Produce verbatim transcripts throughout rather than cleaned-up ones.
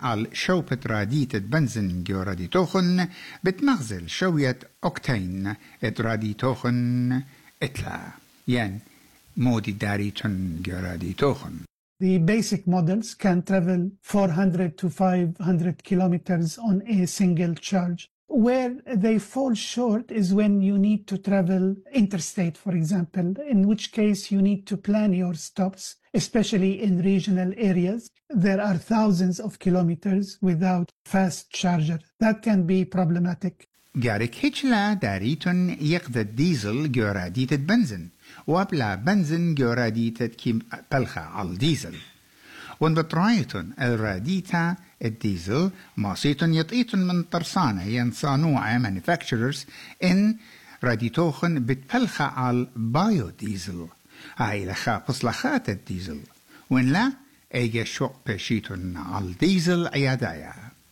على شوبة راديتة بنزين جو راديتوخن بتمغزل شوية أوكتين ات راديتوخن اتلا ين مودي داريتون جو راديتوخن. The basic models can travel four hundred to five hundred kilometers on a single charge. Where they fall short is when you need to travel interstate, for example, in which case you need to plan your stops, especially in regional areas. There are thousands of kilometers without fast charger. That can be problematic. جارك هيتشلا داريتون يقضى الديزل جو راديتة بنزين وابلا بنزين جو راديتة كيم بلخة على الديزل. وان بطرايتون الراديتا الديزل ماسيتون يطيتون من طرسانة ينصانوعة manufacturers إن راديتوخن بتبلخة على بايو ديزل هاي لخا بصلخات الديزل وان لا ايجا شوق بشيتون على الديزل عيادايا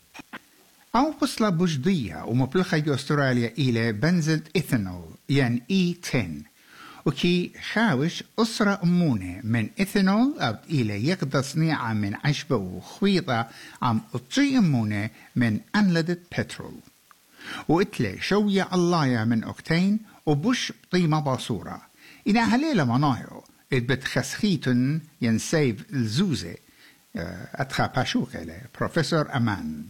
أو بصلة بجدية ومبلخة جو أستراليا إلى بنزل إيثانول يعني إي عشرة وكي خاوش أسرة أمونة من إيثانول أو إلى يقضى صنيعة من عشبة وخويطة عم أطري أمونة من أنلدت بترول وإتلي شوية اللاية من أوكتين وبش طيمة باصورة إن هليلة منايو إتبتخسخيتن ينسيف الزوزة أتخا باشوكة بروفيسور أمان.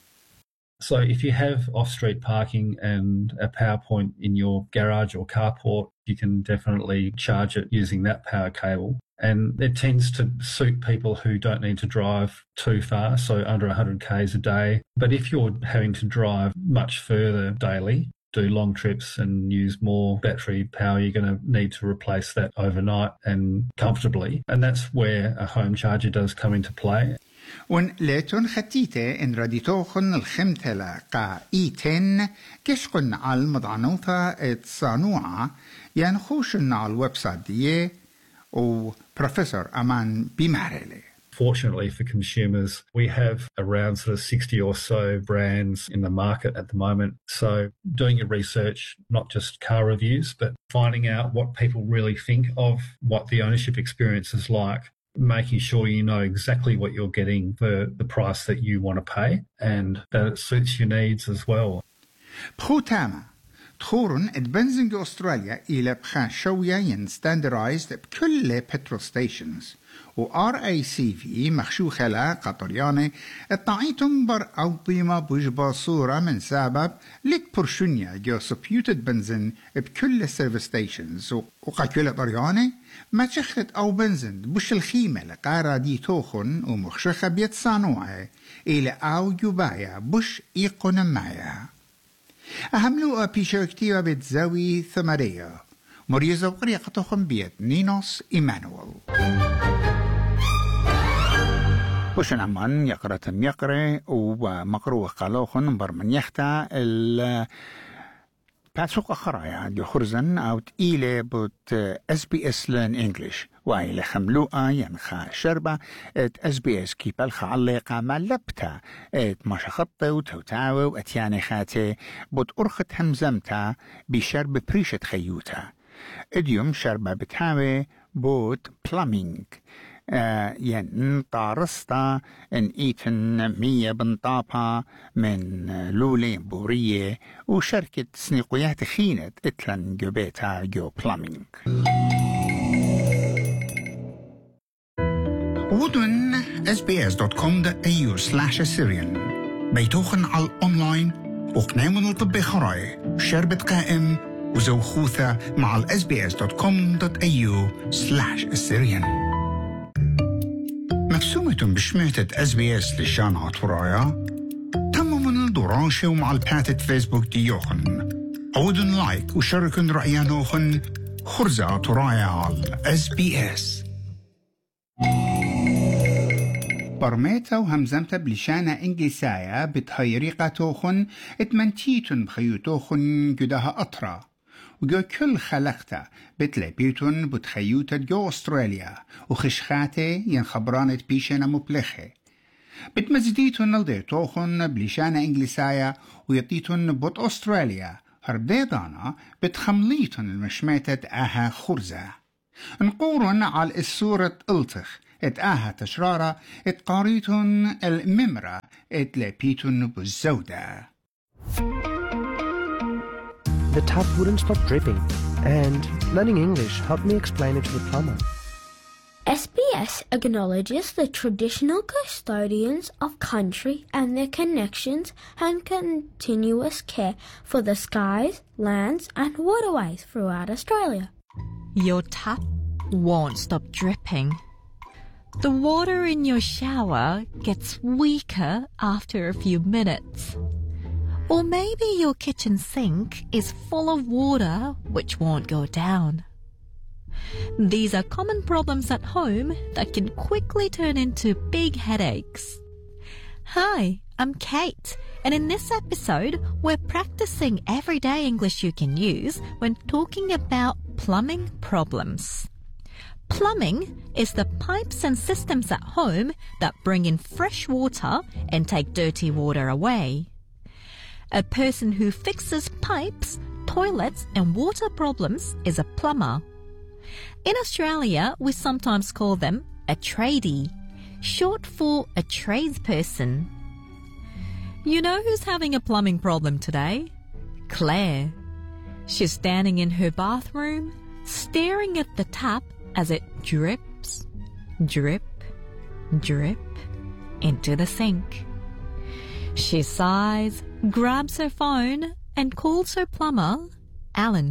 So if you have off-street parking and a power point in your garage or carport, you can definitely charge it using that power cable. And it tends to suit people who don't need to drive too far, so under one hundred kays a day. But if you're having to drive much further daily, do long trips and use more battery power, you're going to need to replace that overnight and comfortably. And that's where a home charger does come into play. ون ليتون ختيته إن رديتوخن الخمتلة قا إيتين كشقن على المضعنوثة اتصانوعة ينخوشن على الويب سايت ديه وبروفيسور أمان بمعرلي. Fortunately for consumers, we have around sort of sixty or so brands in the market at the moment. So doing your research, not just car reviews, but finding out what people really think of what the ownership experience is like. Making sure you know exactly what you're getting for the price that you want to pay and that it suits your needs as well. بخوتاما تخورن ادبنزنج أستراليا إلى بخان شوية ين standardized بكل petrol stations و آر إيه سي في مخشوخة لا قطريانة الطعيتم بر أو طيمة بجبا صورة من سبب لك برشونيا جو سبيوتد بنزن بكل service stations وقاكولة طريانة ما تشخت أو بنزن بش الخيمة لقارة دي توخن ومخشخة بيتصانوعة إلى أو يبايا بش إيقون معها أهم لقى بيشوكتيوة بتزاوي ثمرية مريزة وقريقة توخن بيت نينوس إيمانويل وشن عمان يقرأ تم يقرأ ومقروة قالوخن برمن يختا ال باتسوق أخرايا دي خرزن أو تقيلة بوت اس بي اس لين انجليش وإلى خملوقة ينخا شربة ات اس بي اس كي بالخ عليقة ما لبتا ات ماشا خطة وتوتاوي واتياني خاتي بوت أرخت همزمتا بشرب بريشة خيوتا اديوم شربة بتاوي بوت بلامينج آه ين طارستا ان ايتن مية بنطابها من لولي بورية وشركة سنيقويات خينت اتلن جوبيتا جو بلامينج. ودن اس بي اس دوت كوم دوت اي يو سلاش Assyrian بيتوخن على الأونلاين وقناون الطبي خراي شربة قائم وزوخوثة مع ال اس بي اس دوت كوم دوت اي يو سلاش Assyrian. مقسومة بشميتة اس بي اس للشان عطورايا تم من الدراشة ومع الباتة فيسبوك ديوخن عودن لايك وشاركن رأيانوخن خرزة عطورايا على اس بي اس. برميتا وهمزمتا بلشانة انجليسايا بتهيريقة توخن اتمنتيتن بخيوتوخن جدها أطرا وجو كل خلقتا بتلبيتن بتخيوتا جو أستراليا وخشخاتي ينخبرانت بيشنا مبلخة بتمزديتن نلديتوخن بلشانة انجليسايا ويطيتن بوت أستراليا هرديدانا بتخمليتن المشميتة آها خرزة نقورن على السورة التخ ات آها تشرارة ات قاريتن الممرة ات لابيتن بالزودة. The tap wouldn't stop dripping, and learning English helped me explain it to the plumber. S B S acknowledges the traditional custodians of country and their connections and continuous care for the skies, lands and waterways throughout Australia. Your tap won't stop dripping. The water in your shower gets weaker after a few minutes. Or maybe your kitchen sink is full of water which won't go down. These are common problems at home that can quickly turn into big headaches. Hi, I'm Kate, and in this episode, we're practicing everyday English you can use when talking about plumbing problems. Plumbing is the pipes and systems at home that bring in fresh water and take dirty water away. A person who fixes pipes, toilets and water problems is a plumber. In Australia, we sometimes call them a tradie, short for a tradesperson. You know who's having a plumbing problem today? Claire. She's standing in her bathroom, staring at the tap as it drips, drip, drip into the sink. She sighs, grabs her phone and calls her plumber, Alan.